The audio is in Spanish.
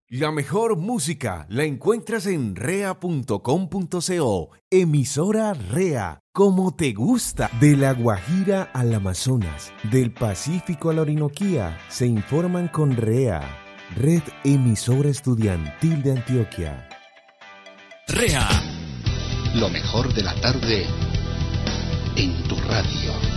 La mejor música la encuentras en rea.com.co, emisora Rea, como te gusta. De La Guajira al Amazonas, del Pacífico a la Orinoquía, se informan con Rea, Red Emisora Estudiantil de Antioquia. Rea, lo mejor de la tarde en tu radio.